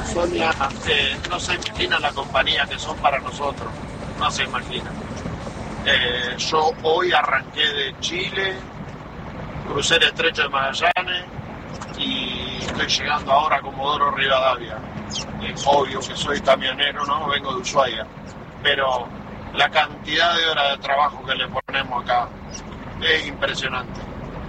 Sonia, no se imagina la compañía que son para nosotros, no se imagina. Yo hoy arranqué de Chile, crucé el estrecho de Magallanes y estoy llegando ahora a Comodoro Rivadavia. Es obvio que soy camionero, ¿no? Vengo de Ushuaia, pero la cantidad de horas de trabajo que le ponemos acá es impresionante,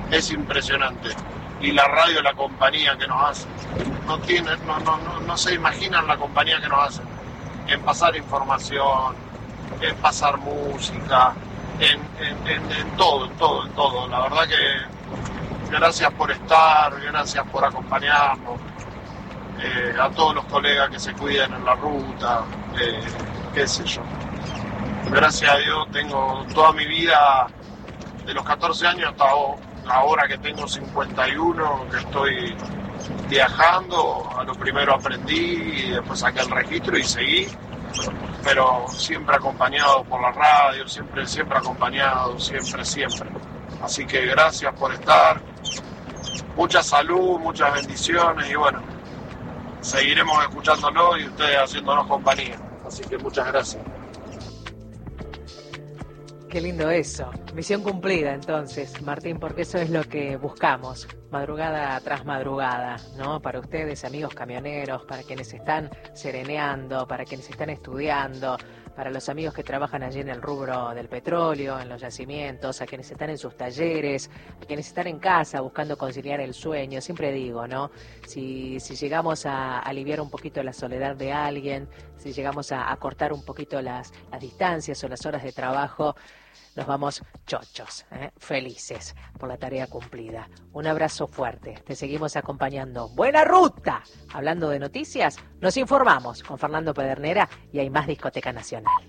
y la radio, la compañía que nos hace, no se imaginan la compañía que nos hacen, en pasar información, en pasar música, en todo, la verdad que gracias por estar, gracias por acompañarnos, a todos los colegas que se cuidan en la ruta, qué sé yo. Gracias a Dios tengo toda mi vida, de los 14 años hasta ahora que tengo 51, que estoy viajando. A lo primero aprendí y después saqué el registro y seguí, pero siempre acompañado por la radio, siempre acompañado, siempre. Así que gracias por estar, mucha salud, muchas bendiciones y bueno, seguiremos escuchándolo y ustedes haciéndonos compañía. Así que muchas gracias. Qué lindo eso. Misión cumplida entonces, Martín, porque eso es lo que buscamos, madrugada tras madrugada, ¿no? Para ustedes, amigos camioneros, para quienes están sereneando, para quienes están estudiando, para los amigos que trabajan allí en el rubro del petróleo, en los yacimientos, a quienes están en sus talleres, a quienes están en casa buscando conciliar el sueño. Siempre digo, ¿no? Si llegamos a aliviar un poquito la soledad de alguien, si llegamos a cortar un poquito las distancias o las horas de trabajo, nos vamos chochos, felices por la tarea cumplida. Un abrazo fuerte, te seguimos acompañando. ¡Buena ruta! Hablando de noticias, nos informamos con Fernando Pedernera y hay más Discoteca Nacional.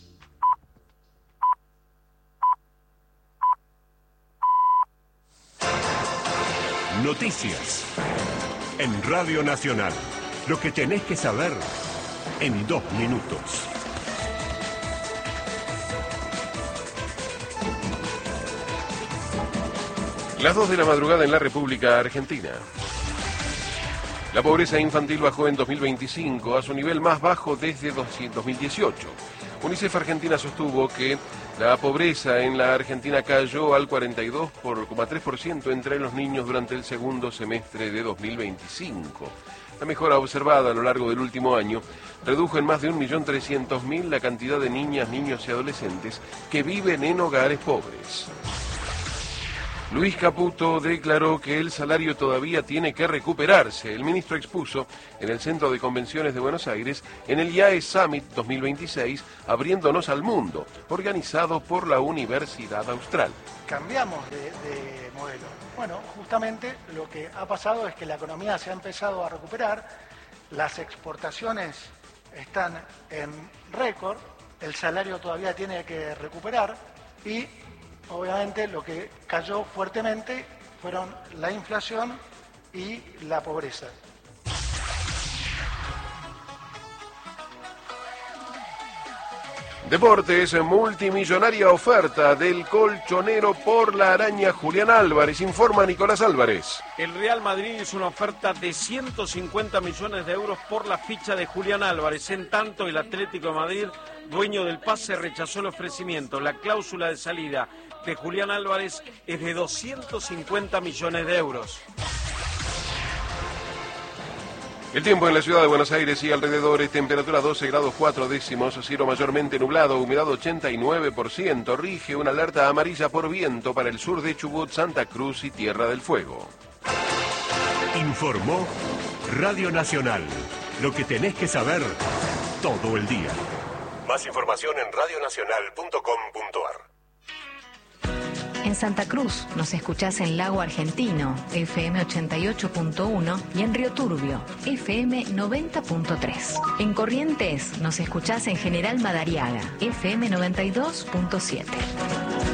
Noticias en Radio Nacional. Lo que tenés que saber en 2 minutos. Las 2 de la madrugada en la República Argentina. La pobreza infantil bajó en 2025 a su nivel más bajo desde 2018. UNICEF Argentina sostuvo que la pobreza en la Argentina cayó al 42,3% entre los niños durante el segundo semestre de 2025. La mejora observada a lo largo del último año redujo en más de 1.300.000 la cantidad de niñas, niños y adolescentes que viven en hogares pobres. Luis Caputo declaró que el salario todavía tiene que recuperarse. El ministro expuso en el Centro de Convenciones de Buenos Aires en el IAE Summit 2026, Abriéndonos al Mundo, organizado por la Universidad Austral. Cambiamos de modelo. Bueno, justamente lo que ha pasado es que la economía se ha empezado a recuperar, las exportaciones están en récord, el salario todavía tiene que recuperar y obviamente lo que cayó fuertemente fueron la inflación y la pobreza. Deportes, multimillonaria oferta del colchonero por la araña Julián Álvarez, informa Nicolás Álvarez. El Real Madrid hizo una oferta de 150 millones de euros por la ficha de Julián Álvarez. En tanto, el Atlético de Madrid, dueño del pase, rechazó el ofrecimiento. La cláusula de salida de Julián Álvarez es de 250 millones de euros. El tiempo en la ciudad de Buenos Aires y alrededores, temperatura 12 grados 4 décimos, cielo mayormente nublado, humedad 89%, rige una alerta amarilla por viento para el sur de Chubut, Santa Cruz y Tierra del Fuego. Informó Radio Nacional. Lo que tenés que saber todo el día. Más información en radionacional.com.ar. En Santa Cruz nos escuchás en Lago Argentino, FM 88.1 y en Río Turbio, FM 90.3. En Corrientes nos escuchás en General Madariaga, FM 92.7.